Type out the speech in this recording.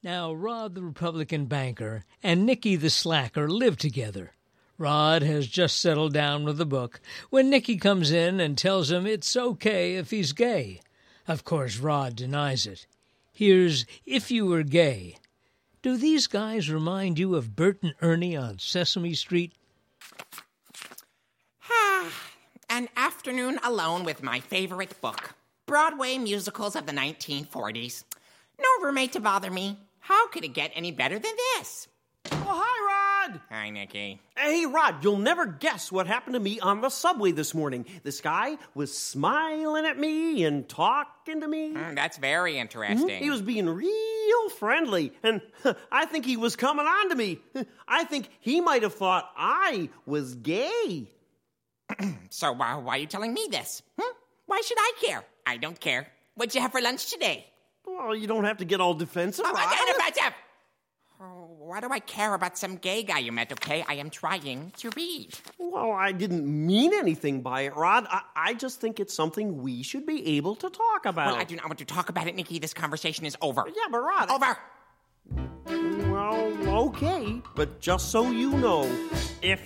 Now, Rod the Republican banker and Nicky the slacker live together. Rod has just settled down with a book when Nicky comes in and tells him it's okay if he's gay. Of course, Rod denies it. Here's If You Were Gay. Do these guys remind you of Bert and Ernie on Sesame Street? An afternoon alone with my favorite book. Broadway musicals of the 1940s. No roommate to bother me. How could it get any better than this? Oh, hi, Rod! Hi, Nicky. Hey, Rod, you'll never guess what happened to me on the subway this morning. This guy was smiling at me and talking to me. That's very interesting. He was being real friendly, and I think he was coming on to me. I think he might have thought I was gay. So why are you telling me this? Why should I care? I don't care. What'd you have for lunch today? Well, you don't have to get all defensive, Rod. Defensive! Why do I care about some gay guy you met, okay? I am trying to read. Well, I didn't mean anything by it, Rod. I just think it's something we should be able to talk about. Well, I do not want to talk about it, Nicky. This conversation is over. Yeah, but Rod... Over! Well, okay, but just so you know, if